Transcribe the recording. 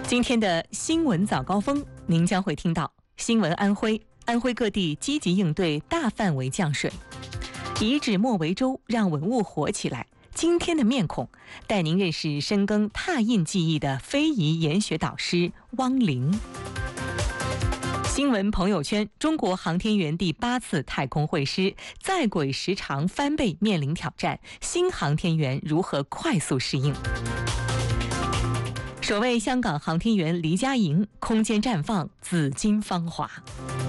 今天的新闻早高峰，您将会听到新闻安徽各地积极应对大范围降水，以纸墨为舟，让文物活起来。今天的面孔，带您认识深耕拓印技艺的非遗研学导师汪玲。新闻朋友圈，中国航天员第8次太空会师，在轨时长翻倍面临挑战，新航天员如何快速适应？首位香港航天员黎佳莹，空间绽放，紫金芳华。